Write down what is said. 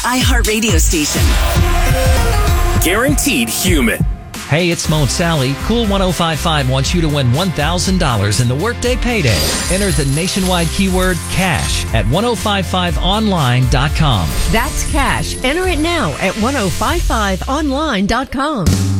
iHeartRadio station. Guaranteed human. Hey, it's Mo and Sally. Cool 1055 wants you to win $1,000 in the Workday Payday. Enter the nationwide keyword CASH at 1055online.com. That's cash. Enter it now at 1055online.com.